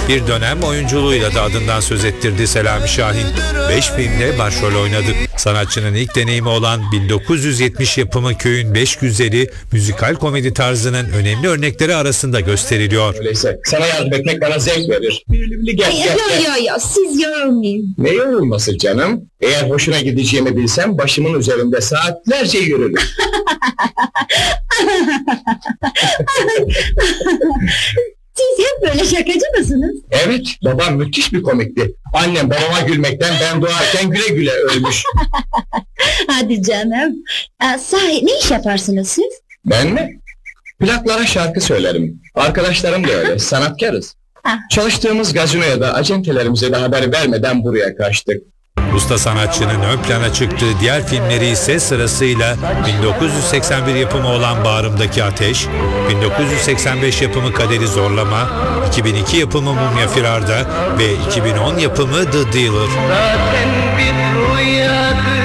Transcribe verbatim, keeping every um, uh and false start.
Bir dönem oyunculuğuyla da adından söz ettirdi Selami Şahin. Beş filmde başrol oynadı. Sanatçının ilk deneyimi olan bin dokuz yüz yetmiş yapımı Köyün Beş Güzeli, müzikal komedi tarzının önemli örnekleri arasında gösteriliyor. Öyleyse sana yardım etmek bana zevk verir. Birli gel gel Yo gel. yo yo siz yorulmayın. Ne yorulması canım? Eğer hoşuna gideceğimi bilsem başımın üzerinde saatlerce yürürüm. Siz hep böyle şakacı mısınız? Evet, babam müthiş bir komikti. Annem babama gülmekten ben doğarken güle güle ölmüş. Hadi canım. Aa, sahi ne iş yaparsınız siz? Ben mi? Plaklara şarkı söylerim. Arkadaşlarım da öyle, sanatkarız. Ah. Çalıştığımız gazinoya da acentelerimize de haber vermeden buraya kaçtık. Usta sanatçının ön plana çıktığı diğer filmleri ise sırasıyla bin dokuz yüz seksen bir yapımı olan Bağrımdaki Ateş, bin dokuz yüz seksen beş yapımı Kaderi Zorlama, iki bin iki yapımı Mumya Firarda ve iki bin on yapımı The Dealer. Zaten bir rüyadır.